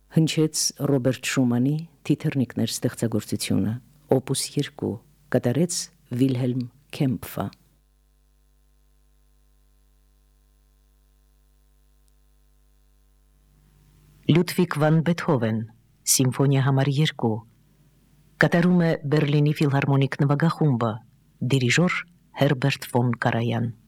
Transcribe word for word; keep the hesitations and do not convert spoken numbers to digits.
Հնչեց Ռոբերտ Շումանի Թիթեռնիկներ ստեղծագործությունը, օպուս երկու, կատարեց Վիլհելմ Քեմփը։ Լյուդվիգ վան Բեթհովեն, Սիմֆոնիա համար երկու, կատարում է Բերլինի ֆիլհարմոնիկ նվագախումբը, դիրիժոր Հերբերտ ֆոն Կարայան։